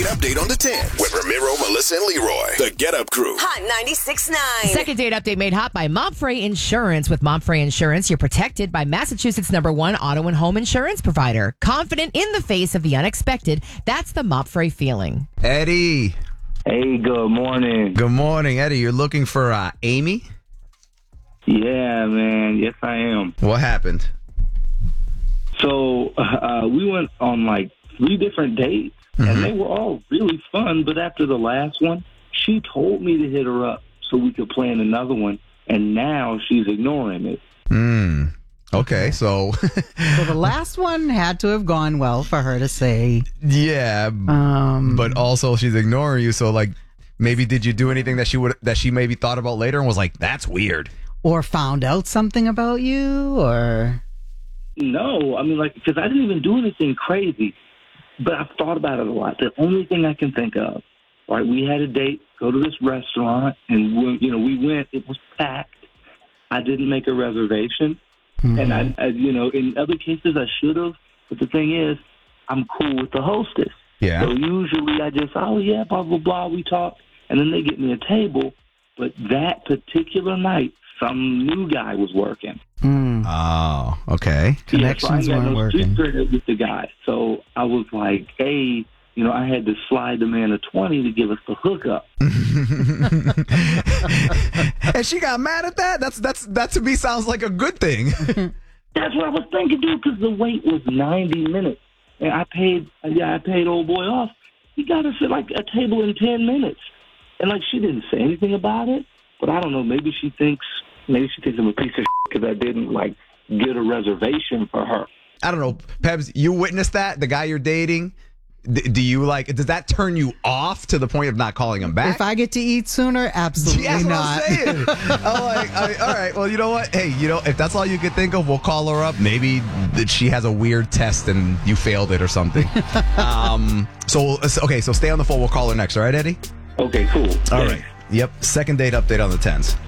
update on the 10s with Ramiro, Melissa, and Leroy. The Get Up Crew. Hot 96.9. Second date update made hot by Momfrey Insurance. With Momfrey Insurance, you're protected by Massachusetts' #1 auto and home insurance provider. Confident in the face of the unexpected. That's the Momfrey feeling. Eddie. Hey, good morning. Good morning, Eddie. You're looking for Amy? Yeah, man. Yes, I am. What happened? So we went on like 3 different dates, and they were all really fun. But after the last one, she told me to hit her up so we could plan another one, and now she's ignoring it. Okay, so... So the last one had to have gone well for her to say. Yeah, but also she's ignoring you, so like maybe did you do anything that she maybe thought about later and was like, that's weird? Or found out something about you, or... No, I mean, like, because I didn't even do anything crazy, but I've thought about it a lot. The only thing I can think of, right, we had a date, go to this restaurant, and we went, it was packed. I didn't make a reservation, and I in other cases I should have, but the thing is, I'm cool with the hostess. Yeah. So usually I just, oh yeah, blah, blah, blah, we talk, and then they get me a table, but that particular night, some new guy was working. Oh, okay. Connections so I got weren't no working. secret with the guy. So I was like, hey, I had to slide the man a 20 to give us the hookup. And she got mad at that? That to me sounds like a good thing. That's what I was thinking, dude, because the wait was 90 minutes. And I paid old boy off. He got us at like a table in 10 minutes. And like she didn't say anything about it. But I don't know, maybe she thinks I'm a piece of shit because I didn't like get a reservation for her. I don't know. Pebs, you witnessed that? The guy you're dating? Do you does that turn you off to the point of not calling him back? If I get to eat sooner, absolutely That's what not. I'm saying. I'm like, all right, well, you know what? Hey, if that's all you could think of, we'll call her up. Maybe that she has a weird test and you failed it or something. So stay on the phone. We'll call her next. All right, Eddie? Okay, cool. All right. Yep. Second date update on the 10s.